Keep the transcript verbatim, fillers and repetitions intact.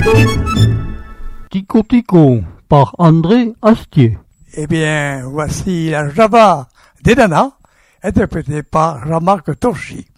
Tico Tico par André Astier. Eh bien, voici la Java des nanas, interprétée par Jean-Marc Torchy.